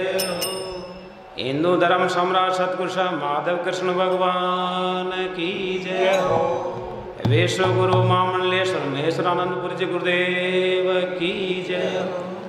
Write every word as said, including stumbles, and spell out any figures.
हिंदू धर्म सम्राट सतगुरु साहब माधव कृष्ण भगवान की जय हो। विश्व गुरु महामंडलेश्वर महेश्वर आनंदपुरी जी गुरुदेव की जय हो।